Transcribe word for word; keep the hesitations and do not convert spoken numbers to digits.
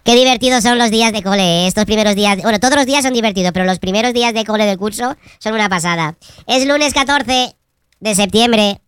Qué divertidos son los días de cole, ¿eh? Estos primeros días... Bueno, todos los días son divertidos, pero los primeros días de cole del curso son una pasada. Es lunes catorce de septiembre.